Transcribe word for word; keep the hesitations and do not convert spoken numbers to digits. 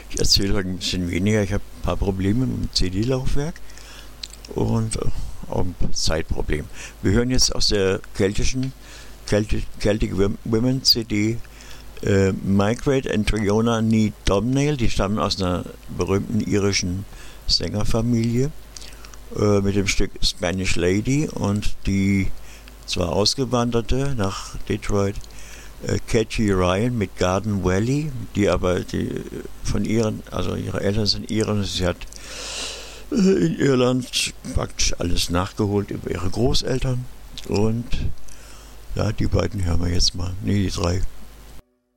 Ich erzähle heute ein bisschen weniger. Ich habe ein paar Probleme mit dem C D-Laufwerk und äh, auch ein Zeitproblem. Wir hören jetzt aus der keltischen Celtic, Celtic Women C D äh, Migrate and Triona Need Domhnaill. Die stammen aus einer berühmten irischen Sängerfamilie äh, mit dem Stück Spanish Lady, und die zwar ausgewanderte nach Detroit äh, Catchy Ryan mit Garden Valley, die aber die von ihren, also ihre Eltern sind Iren, sie hat äh, in Irland praktisch alles nachgeholt über ihre Großeltern, und ja, die beiden hören wir jetzt mal, nee, die drei.